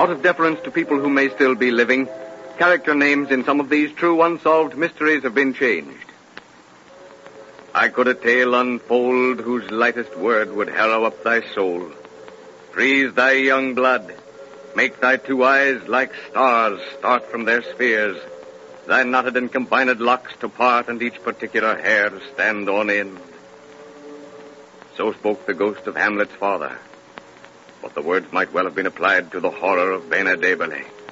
Out of deference to people who may still be living, character names in some of these true unsolved mysteries have been changed. I could a tale unfold whose lightest word would harrow up thy soul, freeze thy young blood, make thy two eyes like stars start from their spheres, thy knotted and combined locks to part, and each particular hair stand on end. So spoke the ghost of Hamlet's father, but the words might well have been applied to the horror of Bena Daberley.